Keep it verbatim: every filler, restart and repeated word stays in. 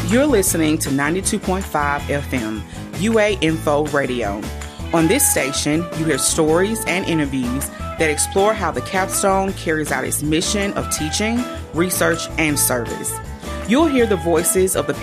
You're listening to ninety-two point five F M, U A Info Radio. On this station, you hear stories and interviews that explore how the Capstone carries out its mission of teaching, research, and service. You'll hear the voices of the